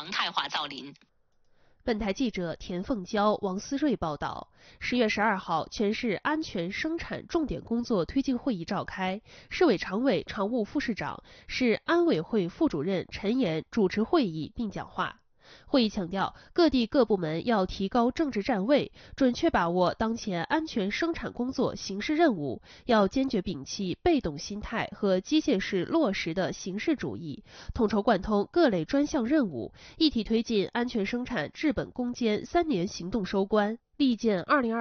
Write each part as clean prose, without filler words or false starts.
常态化造林。 本台记者田凤娇、王思睿报道，10月12号，全市安全生产重点工作推进会议召开，市委常委、常务副市长、市安委会副主任陈岩主持会议并讲话。会议强调，各地各部门要提高政治站位，准确把握当前安全生产工作形势任务，要坚决摒弃被动心态和机械式落实的形式主义，统筹贯通各类专项任务，一体推进安全生产治本攻坚3年行动收官。力建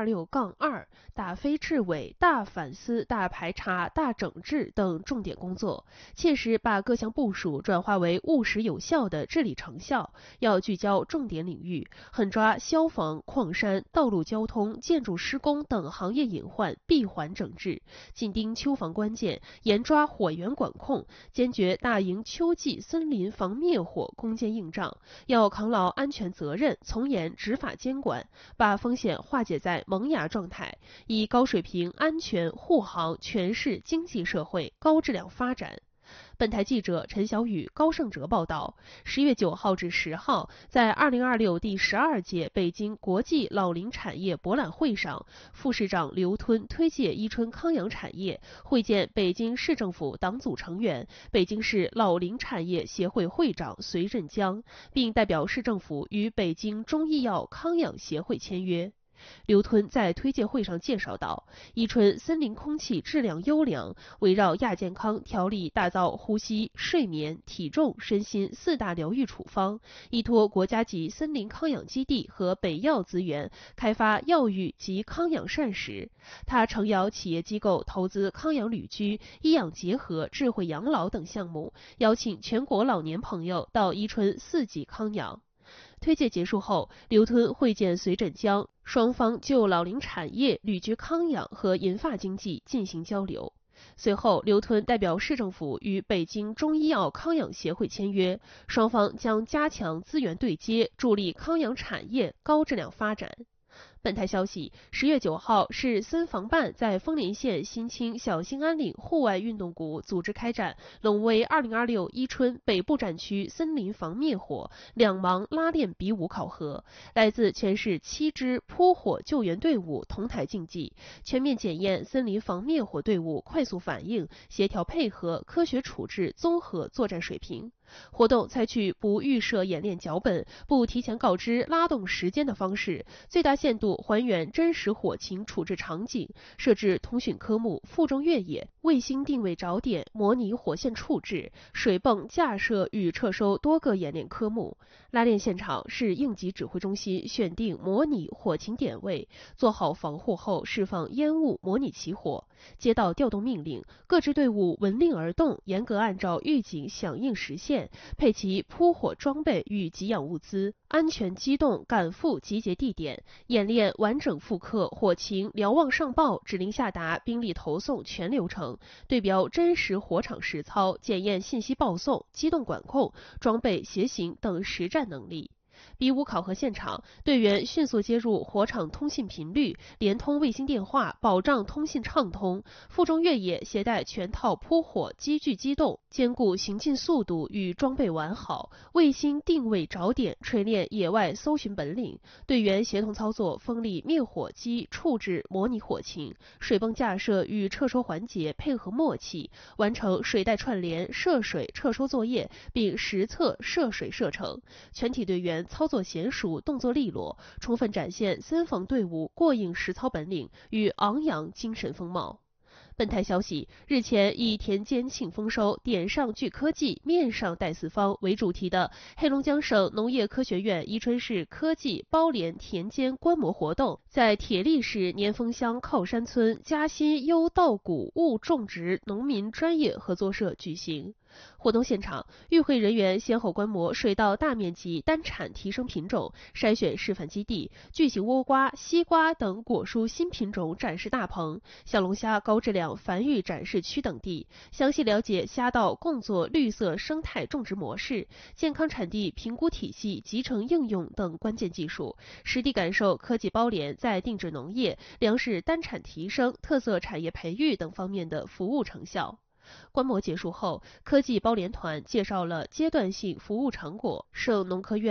2026-2打非治伪、大反思、大排查、大整治等重点工作，切实把各项部署转化为务实有效的治理成效。要聚焦重点领域，狠抓消防、矿山、道路交通、建筑施工等行业隐患闭环整治，紧盯秋防关键，严抓火源管控，坚决大营秋季森林防灭火攻坚硬仗。要扛牢安全责任，从严执法监管，把风险化解在萌芽状态，以高水平安全护航全市经济社会高质量发展。本台记者陈小雨、高胜哲报道，10月9号至10号，在2026第12届北京国际老龄产业博览会上，副市长刘吞推介伊春康养产业，会见北京市政府党组成员、北京市老龄产业协会会长隋振江，并代表市政府与北京中医药康养协会签约。刘吞在推介会上介绍道，伊春森林空气质量优良，围绕亚健康调理打造呼吸、睡眠、体重、身心4大疗愈处方，依托国家级森林康养基地和北药资源，开发药浴及康养膳食。他诚邀企业机构投资康养旅居、医养结合、智慧养老等项目，邀请全国老年朋友到伊春4级康养。推介结束后，刘吞会见隋振江，双方就老龄产业、旅居康养和银发经济进行交流。随后，刘吞代表市政府与北京中医药康养协会签约，双方将加强资源对接，助力康养产业高质量发展。本台消息，10月9号，市森防办在丰林县新清小兴安岭户外运动谷组织开展龙威2026伊春北部战区森林防灭火两盲拉练比武考核，来自全市7支扑火救援队伍同台竞技，全面检验森林防灭火队伍快速反应、协调配合、科学处置综合作战水平。活动采取不预设演练脚本、不提前告知拉动时间的方式，最大限度还原真实火情处置场景，设置通讯科目、负重越野、卫星定位着点、模拟火线处置、水泵架设与撤收多个演练科目。拉练现场，市应急指挥中心选定模拟火情点位，做好防护后释放烟雾模拟起火。接到调动命令，各支队伍闻令而动，严格按照预警响应实现，配齐扑火装备与给养物资，安全机动赶赴集结地点，演练完整复刻火情瞭望上报、指令下达、兵力投送全流程，对标真实火场实操，检验信息报送、机动管控、装备协行等实战能力。比武考核现场，队员迅速接入火场通信频率，连通卫星电话，保障通信畅通。负重越野携带全套扑火机具机动，兼顾行进速度与装备完好。卫星定位着点，锤炼野外搜寻本领。队员协同操作风力灭火机处置模拟火情，水泵架设与撤收环节配合默契，完成水带串联、涉水撤收作业，并实测涉水射程。全体队员操作娴熟，动作利落，充分展现森防队伍过硬实操本领与昂扬精神风貌。本台消息，日前以田间庆丰收，点上聚科技，面上带四方为主题的黑龙江省农业科学院伊春市科技包联田间观摩活动，在铁力市年丰乡靠山村嘉新优稻谷物种植农民专业合作社举行。活动现场，与会人员先后观摩水稻大面积单产提升品种，筛选示范基地、巨型倭瓜、西瓜等果蔬新品种展示大棚、小龙虾高质量繁育展示区等地，详细了解虾稻共作绿色生态种植模式、健康产地评估体系集成应用等关键技术，实地感受科技包联在定制农业、粮食单产提升、特色产业培育等方面的服务成效。观摩结束后，科技包联团介绍了阶段性服务成果，省农科院